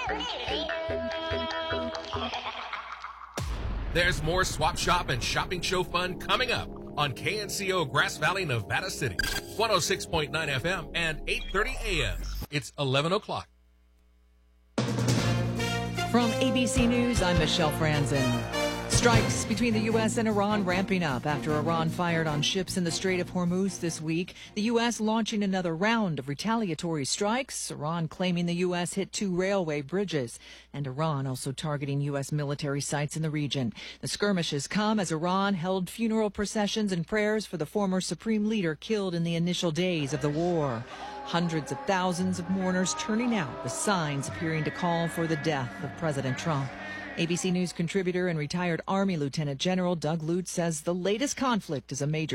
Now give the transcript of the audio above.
There's more Swap Shop and Shopping Show fun coming up on KNCO Grass Valley, Nevada City, 106.9 FM and 8:30 a.m. It's 11 o'clock. From ABC News, I'm Michelle Franzen. Strikes between the U.S. and Iran ramping up after Iran fired on ships in the Strait of Hormuz this week. The U.S. launching another round of retaliatory strikes, Iran claiming the U.S. hit 2 railway bridges, and Iran also targeting U.S. military sites in the region. The skirmishes come as Iran held funeral processions and prayers for the former supreme leader killed in the initial days of the war. Hundreds of thousands of mourners turning out with signs appearing to call for the death of President Trump. ABC News contributor and retired Army Lieutenant General Doug Lutz says the latest conflict is a major